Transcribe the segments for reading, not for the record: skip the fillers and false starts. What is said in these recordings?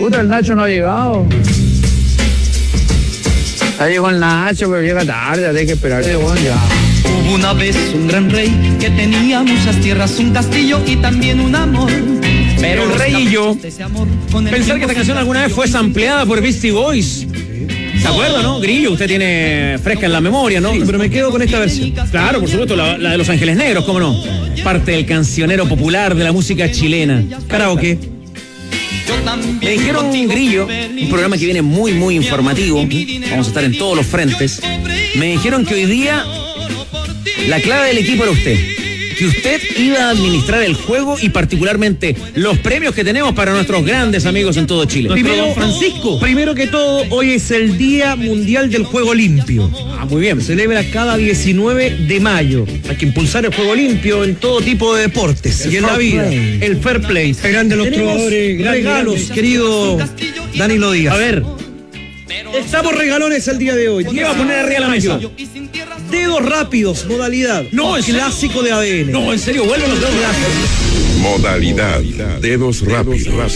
Puta, el Nacho no ha llegado. Ya llegó el Nacho, pero llega tarde, hay que esperar. Bueno, ya. Hubo una vez un gran rey que tenía muchas tierras, un castillo y también un amor. Pero el rey y yo, pensar que esta canción alguna vez fue sampleada por Beastie Boys. ¿Se acuerda, no? Grillo, usted tiene fresca en la memoria, ¿no? Sí, pero me quedo con esta versión. Claro, por supuesto, la de Los Ángeles Negros, ¿cómo no? Parte del cancionero popular de la música chilena. Karaoke. Me dijeron, Grillo, un programa que viene muy, muy informativo. Vamos a estar en todos los frentes. Me dijeron que hoy día la clave del equipo era usted. Que usted iba a administrar el juego y particularmente los premios que tenemos para nuestros grandes amigos en todo Chile. Primero, Francisco. Primero que todo, hoy es el Día Mundial del Juego Limpio. Ah, muy bien. Se celebra cada 19 de mayo. Hay que impulsar el juego limpio en todo tipo de deportes y en la vida. El fair play. Grande los trovadores. Regalos, querido Danilo Díaz. A ver. Estamos regalones el día de hoy. ¿Qué va a poner arriba de la mesa? Dedos rápidos, modalidad. No, es clásico de ADN. No, en serio, vuelven los dedos rápidos. Modalidad, dedos rápidos.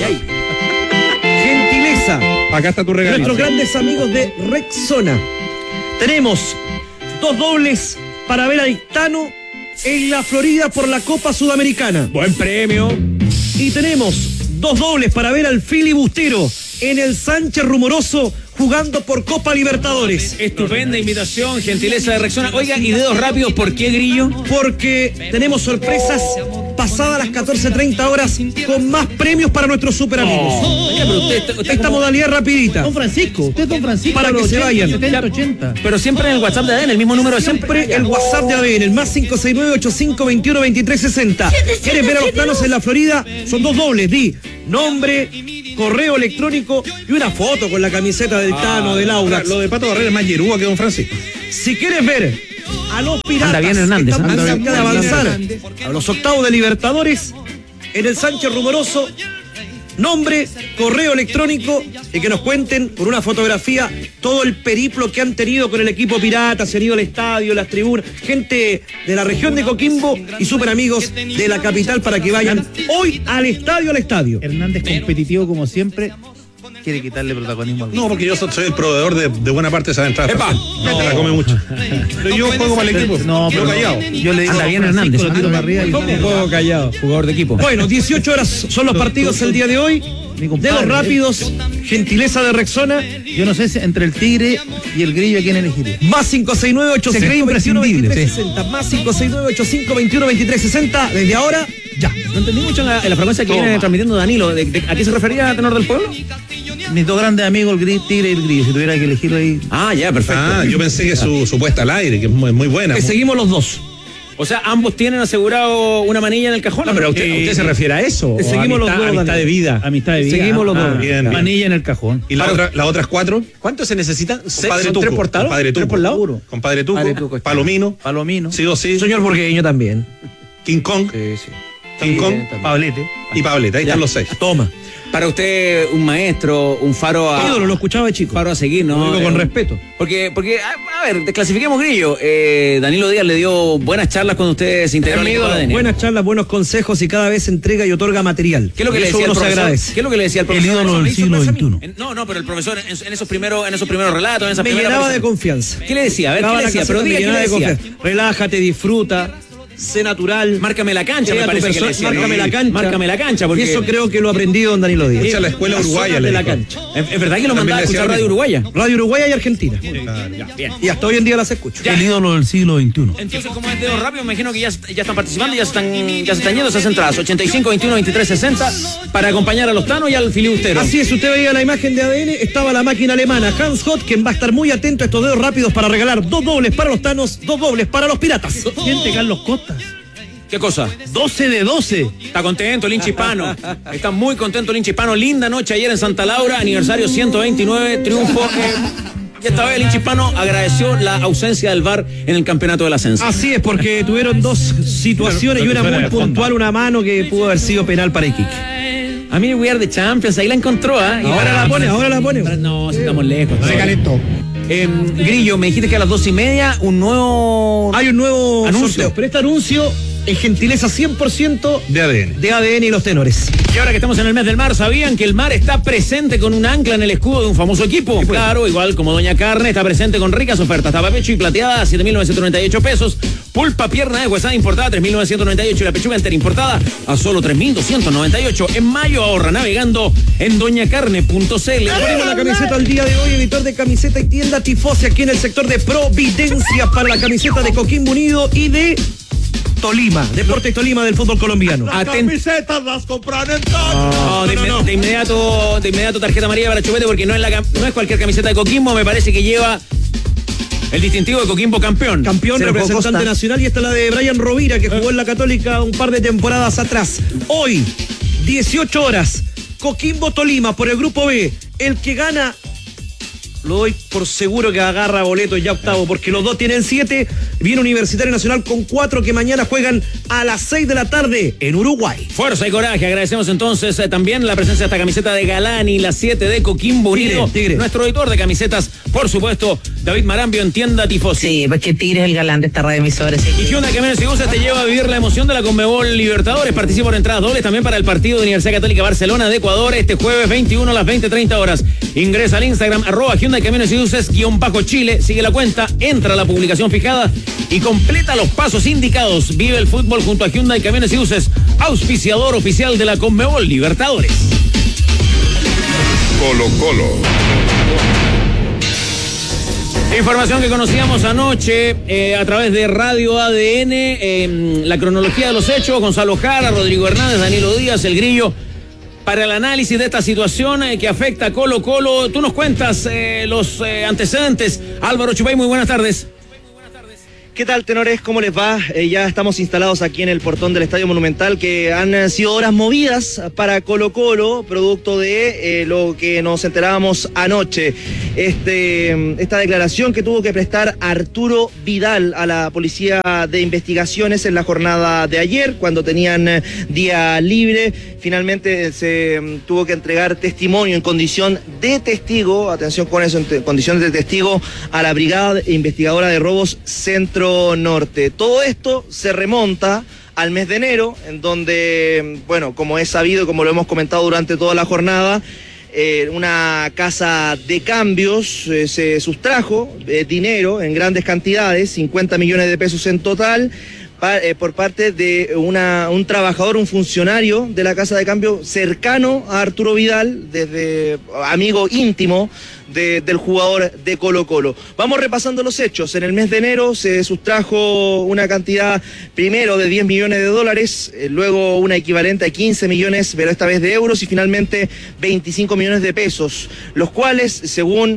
Gentileza. Acá está tu regalo. Nuestros grandes amigos de Rexona. Tenemos 2 dobles para ver a Ictano en la Florida por la Copa Sudamericana. Buen premio. Y tenemos 2 dobles para ver al filibustero en el Sánchez Rumoroso jugando por Copa Libertadores. Estupenda invitación, gentileza de Rexona. Oiga, y dedos rápidos, ¿por qué, Grillo? Porque tenemos sorpresas pasadas las 14:30 horas con más premios para nuestros super amigos. Oiga, pero usted Esta modalidad rapidita. Don Francisco, usted es Don Francisco. Para que se vayan. 70-80. Pero siempre en el WhatsApp de ADN, el mismo número de Siempre el WhatsApp de ADN, el más 569-8521-2360. ¿Quieres ver a los planos en la Florida? Son 2 dobles, di nombre, correo electrónico y una foto con la camiseta del Tano, del Audax. Lo de Pato Barrera es más yerúa que Don Francisco. Si quieres ver a los piratas, Anda bien, Hernández, están anda cerca de avanzar a los octavos de Libertadores en el Sánchez Rumoroso. Nombre, correo electrónico y que nos cuenten con una fotografía todo el periplo que han tenido con el equipo pirata, se han ido al estadio, las tribunas, gente de la región de Coquimbo y super amigos de la capital para que vayan hoy al estadio. Hernández, competitivo como siempre, quiere quitarle protagonismo al... No, porque yo soy el proveedor de buena parte de esas entradas. ¡Epa! No, te la come mucho. Pero yo juego para el equipo. No, pero callado. Yo le digo Anda bien, Hernández. Lo tiro para arriba y... juego callado. Jugador de equipo. Bueno, 18 horas son los partidos el día de hoy. Dedos rápidos, gentileza de Rexona. Yo no sé si entre el Tigre y el Grillo a quién elegiré. Más 569-8521-2360. Se cree imprescindible, Más 569-8521-2360. Desde ahora, ya. No entendí mucho en la frecuencia que viene transmitiendo Danilo. ¿A qué se refería, tenor del pueblo? Mis 2 grandes amigos, el Tigre y el Grillo. Si tuviera que elegirlo ahí... Ah, ya, perfecto. Ah, yo pensé que su puesta al aire, que es muy buena. Que seguimos los dos. O sea, ambos tienen asegurado una manilla en el cajón. No, pero ¿usted se refiere a eso? Seguimos los dos. Amistad de vida. Amistad de vida. Seguimos los dos. Bien. Manilla en el cajón. ¿Y las otras 4? ¿Cuántos se necesitan? Compadre ¿Son Tuco. 3 por lado? Compadre Tuco. ¿3 por lado? Compadre Tuco. Compadre Tuco. Palomino. Sí o sí. Señor Borgueño también. King Kong. Sí. King Kong. Pablete. Y Pableta. Ahí están los 6. Toma. Para usted, un maestro, un faro a... Ídolo, lo escuchaba de chico. Faro a seguir, ¿no? Lo digo con respeto. Porque a ver, desclasifiquemos, Grillo. Danilo Díaz le dio buenas charlas cuando usted se integró al equipo de ADN. Buenas charlas, buenos consejos y cada vez entrega y otorga material. ¿Qué es lo que le Eso decía el uno se profesor? agradece. ¿Qué es lo que le decía el profesor? El ídolo del siglo XXI. No, pero el profesor en esos primeros relatos, en esas Me primeras llenaba de apariciones. confianza. ¿Qué le decía? A ver, ¿qué le decía? Pero diga qué le decía. Relájate, disfruta, sé natural. Márcame la cancha, Crea me tu parece que le persona, decía. Márcame la cancha. Porque... Y eso creo que lo aprendí don Danilo Díaz. Escucha la escuela uruguaya, de le la dijo. cancha. ¿Es verdad que lo mandaba a escuchar decía Radio Uruguaya? Radio Uruguaya y Argentina. Bien. Y hasta hoy en día las escucho. El ídolo del siglo XXI. Entonces, como es dedo rápido, me imagino que ya están participando, ya se están yendo esas entradas. 85, 21, 23, 60 para acompañar a los Tanos y al filibustero. Así es, usted veía la imagen de ADN, estaba la máquina alemana Hans Hott, quien va a estar muy atento a estos dedos rápidos para regalar 2 dobles para los Tanos, 2 dobles para los Piratas. Siente Carlos Costas. ¿Qué cosa? 12 de 12. Está contento el hincha hispano. Está muy contento el hincha hispano. Linda noche ayer en Santa Laura, aniversario 129, triunfo. Y esta vez el hincha hispano agradeció la ausencia del VAR en el campeonato del ascenso. Así es, porque tuvieron 2 situaciones y una muy puntual, una mano que pudo haber sido penal para Iquique. A mí We Are the Champions, ahí la encontró, ¿eh? Ahora la pone. No, si estamos lejos. Se calentó. Grillo, me dijiste que a las 2:30 Hay un nuevo anuncio. sorteo, pero este anuncio en gentileza 100% De ADN. de ADN y los tenores. Y ahora que estamos en el mes del mar, ¿sabían que el mar está presente con un ancla en el escudo de un famoso equipo? Claro, igual como Doña Carne, está presente con ricas ofertas. Tapa pecho y plateada, 7.998 pesos. Pulpa pierna de huesada importada, 3.998. Y la pechuga entera importada a solo 3.298. En mayo ahorra navegando en doñacarne.cl. Abrimos la camiseta al día de hoy, editor de camiseta y tienda Tifosi, aquí en el sector de Providencia, para la camiseta de Coquimbo Unido y de Tolima, Deportes Tolima del fútbol colombiano. Camisetas las compran en No, de inmediato tarjeta amarilla para Chupete, porque no es cualquier camiseta de Coquimbo, me parece que lleva el distintivo de Coquimbo campeón. Campeón, representante nacional, y esta es la de Brian Rovira, que jugó en la Católica un par de temporadas atrás. Hoy, 18 horas, Coquimbo Tolima por el grupo B. El que gana, lo doy por seguro que agarra boleto ya octavo, porque los dos tienen 7. Viene Universitario Nacional con 4, que mañana juegan a las 6 de la tarde en Uruguay. Fuerza y coraje. Agradecemos entonces también la presencia de esta camiseta de Galani, la 7 de Coquimbo Unido. Tigre. Nuestro editor de camisetas, por supuesto, David Marambio en tienda Tifosi. Sí, porque Tigre es el galán de esta radio emisora. Sí. Y Hyundai Camiones y Buses te lleva a vivir la emoción de la Conmebol Libertadores. Participa por entradas dobles también para el partido de Universidad Católica Barcelona de Ecuador este jueves 21 a las 20:30 horas. Ingresa al Instagram @Hyundai Camiones y Buses _Chile. Sigue la cuenta, entra a la publicación fijada y completa los pasos indicados. Vive el fútbol junto a Hyundai Camiones y Buses, auspiciador oficial de la Conmebol Libertadores. Colo Colo. Información que conocíamos anoche a través de Radio ADN, la cronología de los hechos, Gonzalo Jara, Rodrigo Hernández, Danilo Díaz, El Grillo, para el análisis de esta situación que afecta a Colo Colo. Tú nos cuentas los antecedentes. Álvaro Chupay, muy buenas tardes. ¿Qué tal, tenores? ¿Cómo les va? Ya estamos instalados aquí en el portón del Estadio Monumental, que han sido horas movidas para Colo Colo, producto de lo que nos enterábamos anoche. Esta declaración que tuvo que prestar Arturo Vidal a la Policía de Investigaciones en la jornada de ayer, cuando tenían día libre. Finalmente se tuvo que entregar testimonio en condición de testigo, atención con eso, en condición de testigo, a la Brigada Investigadora de Robos Centro Norte. Todo esto se remonta al mes de enero, en donde, bueno, como es sabido y como lo hemos comentado durante toda la jornada, una casa de cambios se sustrajo dinero en grandes cantidades, 50 millones de pesos en total, por parte de un trabajador, un funcionario de la casa de cambio cercano a Arturo Vidal, desde amigo íntimo del jugador de Colo Colo. Vamos repasando los hechos. En el mes de enero se sustrajo una cantidad primero de 10 millones de dólares, luego una equivalente a 15 millones, pero esta vez de euros, y finalmente 25 millones de pesos, los cuales, según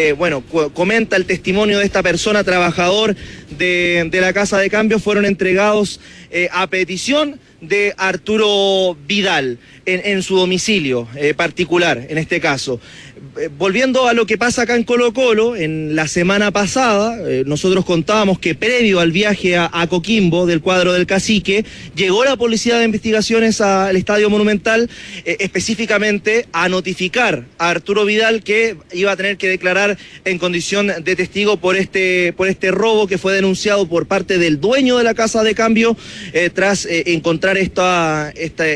comenta el testimonio de esta persona, trabajador de la casa de cambio, fueron entregados a petición de Arturo Vidal en su domicilio particular, en este caso. Volviendo a lo que pasa acá en Colo Colo, en la semana pasada nosotros contábamos que previo al viaje a Coquimbo del cuadro del Cacique, llegó la Policía de Investigaciones al Estadio Monumental, específicamente a notificar a Arturo Vidal que iba a tener que declarar en condición de testigo por este robo que fue denunciado por parte del dueño de la casa de cambio, tras encontrar esta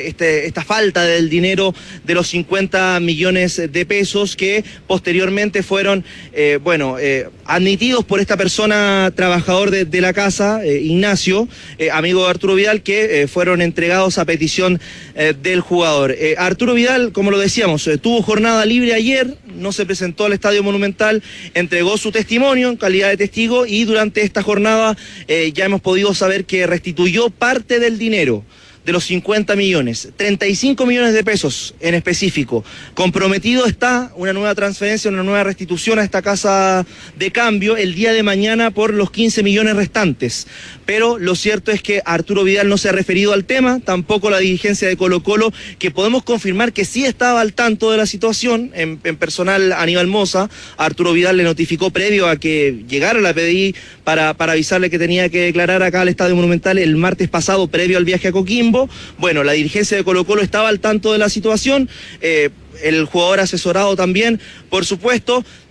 falta del dinero de los 50 millones de pesos que posteriormente fueron admitidos por esta persona, trabajador de la casa, Ignacio, amigo de Arturo Vidal, que fueron entregados a petición del jugador. Arturo Vidal, como lo decíamos, tuvo jornada libre ayer, no se presentó al Estadio Monumental, entregó su testimonio en calidad de testigo, y durante esta jornada ya hemos podido saber que restituyó parte del dinero de los 50 millones, 35 millones de pesos en específico. Comprometido está una nueva transferencia, una nueva restitución a esta casa de cambio el día de mañana por los 15 millones restantes. Pero lo cierto es que Arturo Vidal no se ha referido al tema, tampoco la dirigencia de Colo Colo, que podemos confirmar que sí estaba al tanto de la situación. En personal, Aníbal Mosa, Arturo Vidal le notificó previo a que llegara la PDI para avisarle que tenía que declarar acá al Estadio Monumental el martes pasado, previo al viaje a Coquimbo. Bueno, la dirigencia de Colo Colo estaba al tanto de la situación, el jugador asesorado también, por supuesto,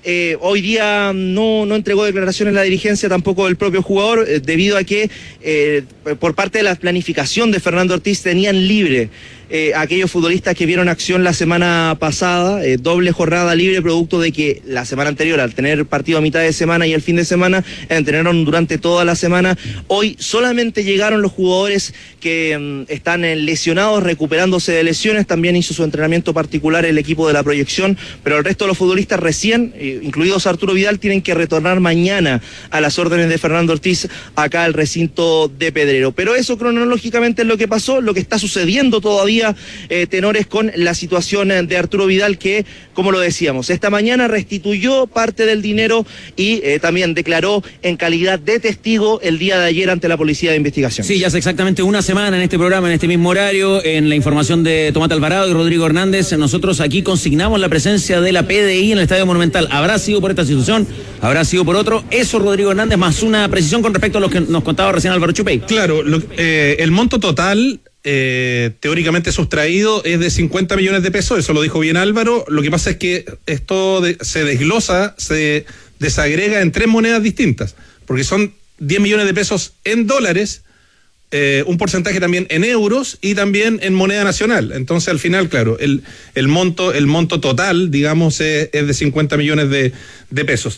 hoy día no entregó declaraciones la dirigencia, tampoco el propio jugador, debido a que por parte de la planificación de Fernando Ortiz tenían libre aquellos futbolistas que vieron acción la semana pasada, doble jornada libre, producto de que la semana anterior, al tener partido a mitad de semana y el fin de semana, entrenaron durante toda la semana. Hoy solamente llegaron los jugadores que están lesionados, recuperándose de lesiones. También hizo su entrenamiento particular el equipo de la proyección, pero el resto de los futbolistas recién, incluidos Arturo Vidal, tienen que retornar mañana a las órdenes de Fernando Ortiz acá al recinto de Pedrero. Pero eso cronológicamente es lo que pasó, lo que está sucediendo todavía, tenores, con la situación de Arturo Vidal, que, como lo decíamos, esta mañana restituyó parte del dinero y también declaró en calidad de testigo el día de ayer ante la Policía de Investigación. Sí, ya hace exactamente una semana en este programa, en este mismo horario, en la información de Tomás Alvarado y Rodrigo Hernández, nosotros aquí consignamos la presencia de la PDI en el Estadio Monumental. ¿Habrá sido por esta institución? ¿Habrá sido por otro? Eso, Rodrigo Hernández, más una precisión con respecto a lo que nos contaba recién Álvaro Chupey. Claro, el monto total teóricamente sustraído es de 50 millones de pesos, eso lo dijo bien Álvaro. Lo que pasa es que esto se desglosa, se desagrega en 3 monedas distintas, porque son 10 millones de pesos en dólares, un porcentaje también en euros y también en moneda nacional. Entonces, al final, claro, el monto total, digamos, es de 50 millones de pesos.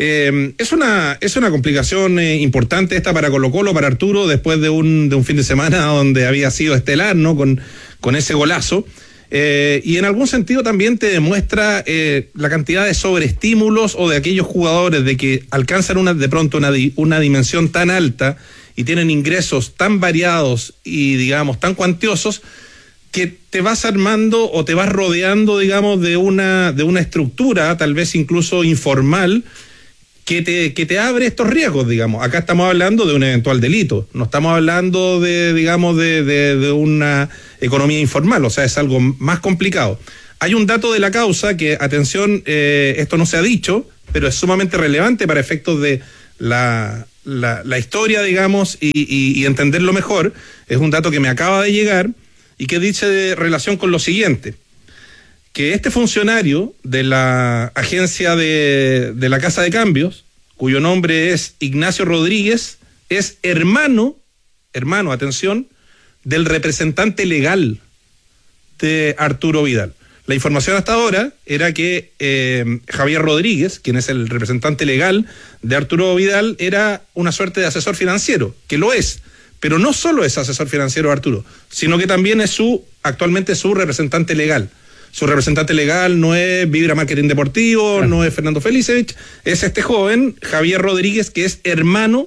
Es una complicación importante esta para Colo-Colo, para Arturo, después de un fin de semana donde había sido estelar, ¿no? Con ese golazo. Y en algún sentido también te demuestra la cantidad de sobreestímulos o de aquellos jugadores de que alcanzan de pronto una dimensión tan alta y tienen ingresos tan variados y, digamos, tan cuantiosos, que te vas armando o te vas rodeando, digamos, de una estructura, tal vez incluso informal, que te abre estos riesgos, digamos. Acá estamos hablando de un eventual delito, no estamos hablando de una economía informal, o sea, es algo más complicado. Hay un dato de la causa que, atención, esto no se ha dicho, pero es sumamente relevante para efectos de la historia, digamos, y entenderlo mejor. Es un dato que me acaba de llegar y que dice de relación con lo siguiente: que este funcionario de la agencia de la Casa de Cambios, cuyo nombre es Ignacio Rodríguez, es hermano, atención, del representante legal de Arturo Vidal. La información hasta ahora era que Javier Rodríguez, quien es el representante legal de Arturo Vidal, era una suerte de asesor financiero, que lo es, pero no solo es asesor financiero de Arturo, sino que también es actualmente su representante legal. Su representante legal no es Vibra Marketing Deportivo, claro, no es Fernando Felicevich, es este joven, Javier Rodríguez, que es hermano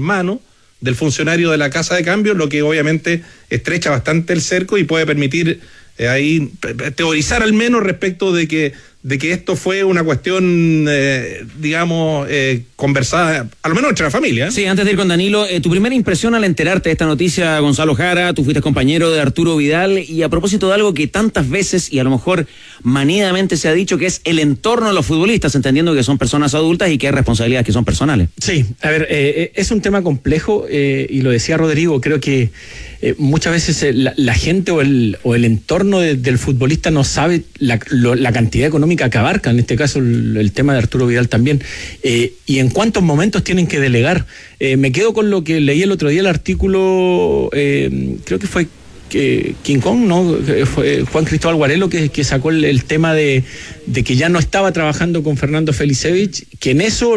del funcionario de la Casa de Cambio, lo que obviamente estrecha bastante el cerco y puede permitir ahí teorizar al menos respecto de que esto fue una cuestión, digamos, conversada, a lo menos entre la familia. Sí, antes de ir con Danilo, tu primera impresión al enterarte de esta noticia, Gonzalo Jara, tú fuiste compañero de Arturo Vidal, y a propósito de algo que tantas veces y a lo mejor maniadamente se ha dicho, que es el entorno de los futbolistas, entendiendo que son personas adultas y que hay responsabilidades que son personales. Sí, a ver, es un tema complejo, y lo decía Rodrigo, creo que muchas veces la gente o el entorno del futbolista no sabe la cantidad económica que abarca, en este caso el tema de Arturo Vidal también, y en cuántos momentos tienen que delegar. Me quedo con lo que leí el otro día, el artículo, creo que fue King Kong, ¿no? Fue Juan Cristóbal Guarelo que sacó el tema de que ya no estaba trabajando con Fernando Felicevich, que en eso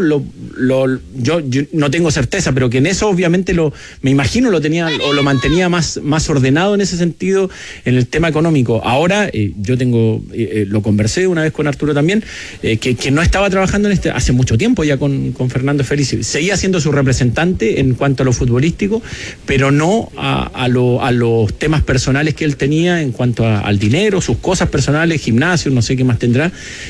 yo no tengo certeza, pero que en eso obviamente me imagino lo tenía o lo mantenía más ordenado en ese sentido, en el tema económico. Ahora yo lo conversé una vez con Arturo también, que no estaba trabajando hace mucho tiempo ya con Fernando Felicevich. Seguía siendo su representante en cuanto a lo futbolístico, pero no a los temas personales que él tenía en cuanto al dinero, sus cosas personales, gimnasio, no sé qué más tendrá.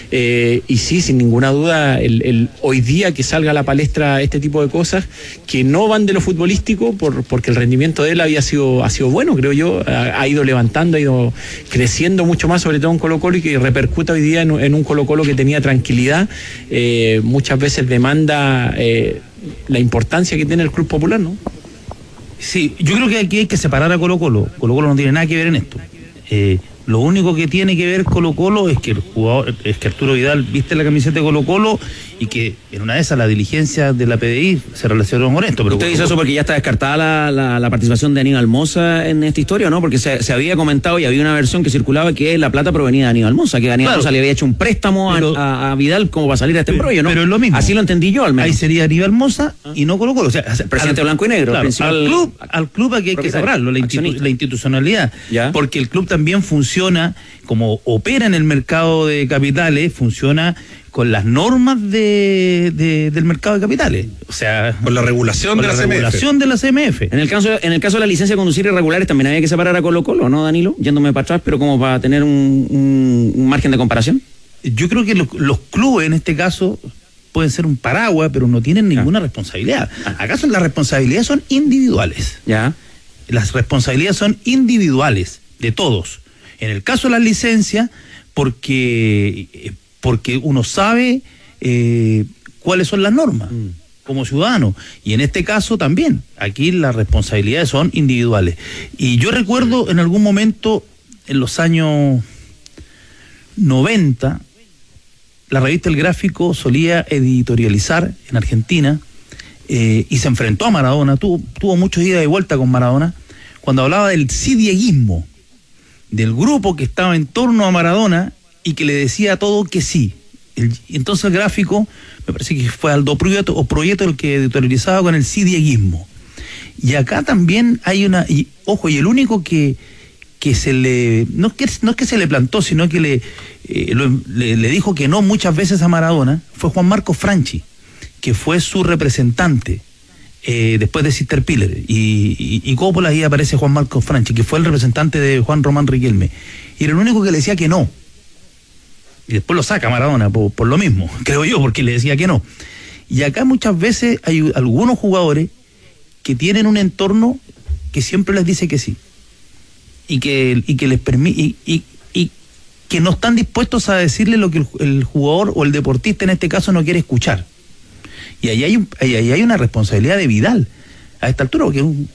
Y sí, sin ninguna duda, hoy día que salga a la palestra este tipo de cosas que no van de lo futbolístico, porque el rendimiento de él ha sido bueno, creo yo, ha ido levantando, ha ido creciendo mucho más, sobre todo en Colo-Colo, y que repercuta hoy día en un Colo-Colo que tenía tranquilidad. Muchas veces demanda la importancia que tiene el Club Popular, ¿no? Sí, yo creo que aquí hay que separar a Colo-Colo. Colo-Colo no tiene nada que ver en esto. Lo único que tiene que ver Colo-Colo es que el jugador, es que Arturo Vidal viste la camiseta de Colo-Colo y que en una de esas la diligencia de la PDI se relacionó con esto. Pero ¿usted dice eso porque ya está descartada la participación de Aníbal Mosa en esta historia, no? Porque se había comentado y había una versión que circulaba que la plata provenía de Aníbal Mosa, que Aníbal Mosa le había hecho un préstamo a Vidal como para salir a este embrollo, ¿no? Pero es lo mismo. Así lo entendí yo, al menos. Ahí sería Aníbal Mosa y no Colo-Colo. O sea, presidente blanco y negro. Claro, al club aquí hay que cerrarlo, la institucionalidad. ¿Ya? Porque el club también funciona, como opera en el mercado de capitales, funciona con las normas del mercado de capitales. O sea, con la regulación de la CMF. En el caso de la licencia de conducir irregulares también había que separar a Colo-Colo, ¿no, Danilo? Yéndome para atrás, pero como para tener un margen de comparación. Yo creo que los clubes en este caso pueden ser un paraguas, pero no tienen ninguna responsabilidad. ¿Acaso las responsabilidades son individuales? Ya. Las responsabilidades son individuales de todos. En el caso de las licencias, porque uno sabe cuáles son las normas como ciudadano. Y en este caso también, aquí las responsabilidades son individuales. Y yo recuerdo en algún momento, en los años 90, la revista El Gráfico solía editorializar en Argentina y se enfrentó a Maradona, tuvo muchos ida y vuelta con Maradona, cuando hablaba del sidieguismo, del grupo que estaba en torno a Maradona y que le decía a todo que sí. Entonces el Gráfico, me parece que fue Aldo Proieto el que editorializaba con el sidieguismo. Y acá también hay y el único que se le, no es que se le plantó, sino que le dijo que no muchas veces a Maradona, fue Juan Marcos Franchi, que fue su representante después de Sister Piller, y Coppola, ahí aparece Juan Marcos Franchi, que fue el representante de Juan Román Riquelme, y era el único que le decía que no, y después lo saca Maradona por lo mismo, creo yo, porque le decía que no. Y acá muchas veces hay algunos jugadores que tienen un entorno que siempre les dice que sí, y que les permite, y que no están dispuestos a decirle lo que el jugador o el deportista en este caso no quiere escuchar. Y ahí hay una responsabilidad de Vidal a esta altura, porque